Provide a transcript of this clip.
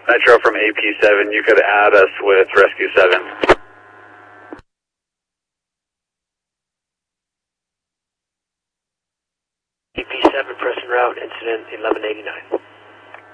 Metro from AP7, you could add us with Rescue 7. AP7, press en route, incident 1189.